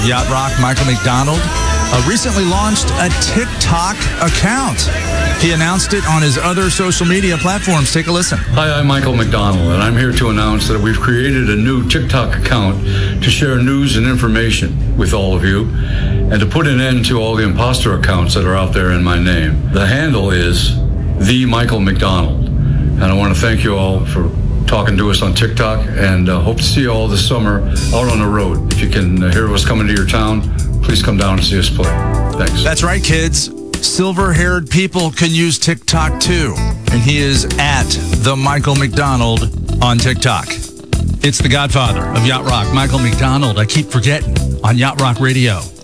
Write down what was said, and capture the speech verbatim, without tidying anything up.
Yacht Rock, Michael McDonald, uh, recently launched a TikTok account. He announced it on his other social media platforms. Take a listen. Hi, I'm Michael McDonald, and I'm here to announce that we've created a new TikTok account to share news and information with all of you and to put an end to all the imposter accounts that are out there in my name. The handle is The Michael McDonald, and I want to thank you all for talking to us on TikTok, and uh, hope to see you all this summer out on the road. If you can uh, hear us coming to your town, please come down and see us play. Thanks. That's right, kids. Silver-haired people can use TikTok too, and he is at the Michael McDonald on TikTok. It's the godfather of Yacht Rock, Michael McDonald. I keep forgetting on Yacht Rock Radio.